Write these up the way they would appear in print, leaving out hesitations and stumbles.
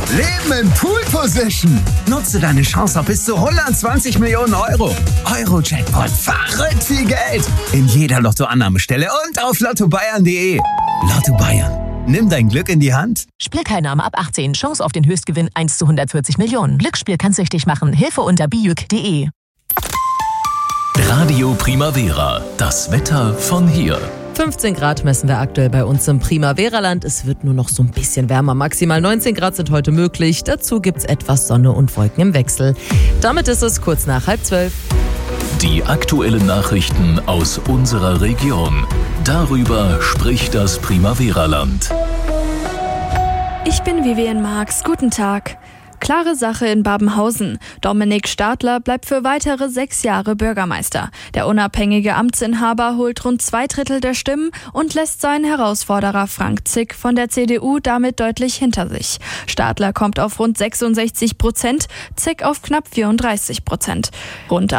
Leben in Pool Position. Nutze deine Chance auf bis zu 120 Millionen Euro. Euro-Jackpot. Verrückt viel Geld. In jeder Lottoannahmestelle und auf lottobayern.de. Lotto Bayern. Nimm dein Glück in die Hand. Spielteilnahme ab 18. Chance auf den Höchstgewinn 1 zu 140 Millionen. Glücksspiel kann süchtig machen. Hilfe unter bijuk.de. Radio Primavera. Das Wetter von hier. 15 Grad messen wir aktuell bei uns im Primavera-Land. Es wird nur noch so ein bisschen wärmer. Maximal 19 Grad sind heute möglich. Dazu gibt's etwas Sonne und Wolken im Wechsel. Damit ist es kurz nach 11:30. Die aktuellen Nachrichten aus unserer Region. Darüber spricht das Primavera-Land. Ich bin Vivian Marx. Guten Tag. Klare Sache in Babenhausen. Dominik Stadler bleibt für weitere 6 Jahre Bürgermeister. Der unabhängige Amtsinhaber holt rund 2/3 der Stimmen und lässt seinen Herausforderer Frank Zick von der CDU damit deutlich hinter sich. Stadler kommt auf rund 66%, Zick auf knapp 34%. Rund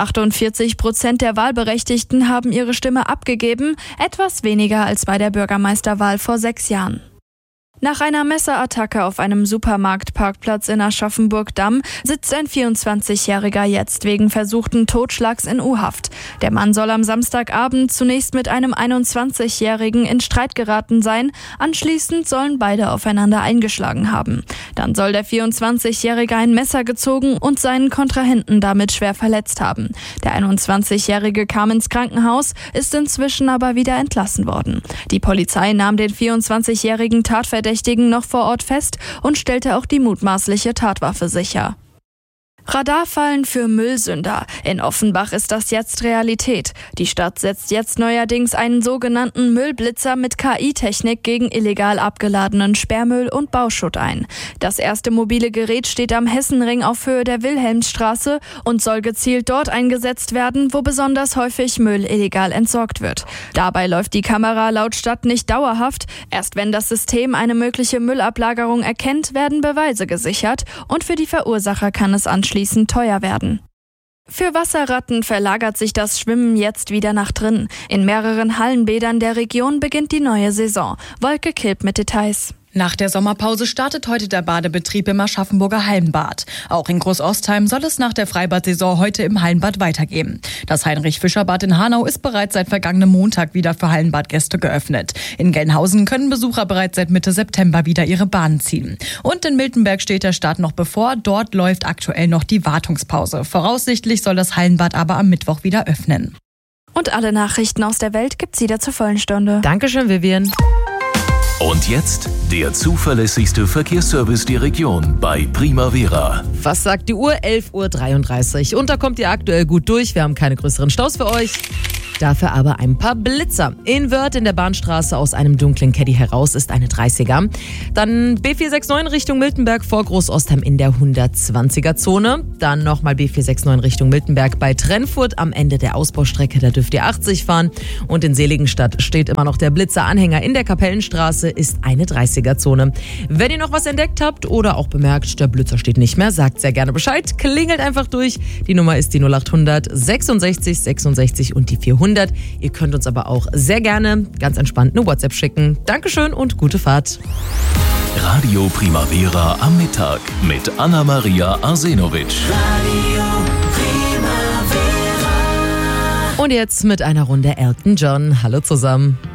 48% der Wahlberechtigten haben ihre Stimme abgegeben, etwas weniger als bei der Bürgermeisterwahl vor 6 Jahren. Nach einer Messerattacke auf einem Supermarktparkplatz in Aschaffenburg-Damm sitzt ein 24-Jähriger jetzt wegen versuchten Totschlags in U-Haft. Der Mann soll am Samstagabend zunächst mit einem 21-Jährigen in Streit geraten sein. Anschließend sollen beide aufeinander eingeschlagen haben. Dann soll der 24-Jährige ein Messer gezogen und seinen Kontrahenten damit schwer verletzt haben. Der 21-Jährige kam ins Krankenhaus, ist inzwischen aber wieder entlassen worden. Die Polizei nahm den 24-jährigen Tatverdächtigen noch vor Ort fest und stellte auch die mutmaßliche Tatwaffe sicher. Radarfallen für Müllsünder. In Offenbach ist das jetzt Realität. Die Stadt setzt jetzt neuerdings einen sogenannten Müllblitzer mit KI-Technik gegen illegal abgeladenen Sperrmüll und Bauschutt ein. Das erste mobile Gerät steht am Hessenring auf Höhe der Wilhelmsstraße und soll gezielt dort eingesetzt werden, wo besonders häufig Müll illegal entsorgt wird. Dabei läuft die Kamera laut Stadt nicht dauerhaft. Erst wenn das System eine mögliche Müllablagerung erkennt, werden Beweise gesichert und für die Verursacher kann es anschließend teuer werden. Für Wasserratten verlagert sich das Schwimmen jetzt wieder nach drinnen. In mehreren Hallenbädern der Region beginnt die neue Saison. Wolke Kilp mit Details. Nach der Sommerpause startet heute der Badebetrieb im Aschaffenburger Hallenbad. Auch in Großostheim soll es nach der Freibad-Saison heute im Hallenbad weitergehen. Das Heinrich-Fischer-Bad in Hanau ist bereits seit vergangenem Montag wieder für Hallenbadgäste geöffnet. In Gelnhausen können Besucher bereits seit Mitte September wieder ihre Bahnen ziehen. Und in Miltenberg steht der Start noch bevor. Dort läuft aktuell noch die Wartungspause. Voraussichtlich soll das Hallenbad aber am Mittwoch wieder öffnen. Und alle Nachrichten aus der Welt gibt's wieder zur vollen Stunde. Dankeschön, Vivian. Und jetzt der zuverlässigste Verkehrsservice der Region bei Primavera. Was sagt die Uhr? 11:33 Uhr. Und da kommt ihr aktuell gut durch. Wir haben keine größeren Staus für euch. Dafür aber ein paar Blitzer. In Wörth in der Bahnstraße aus einem dunklen Caddy heraus ist eine 30er. Dann B469 Richtung Miltenberg vor Großostheim in der 120er-Zone. Dann nochmal B469 Richtung Miltenberg bei Trennfurt am Ende der Ausbaustrecke. Da dürft ihr 80 fahren. Und in Seligenstadt steht immer noch der Blitzeranhänger in der Kapellenstraße, ist eine 30er-Zone. Wenn ihr noch was entdeckt habt oder auch bemerkt, der Blitzer steht nicht mehr, sagt sehr gerne Bescheid. Klingelt einfach durch. Die Nummer ist die 0800 66 66 und die 400. Ihr könnt uns aber auch sehr gerne ganz entspannt eine WhatsApp schicken. Dankeschön und gute Fahrt. Radio Primavera am Mittag mit Anna-Maria Arsenovic. Radio Primavera. Und jetzt mit einer Runde Elton John. Hallo zusammen.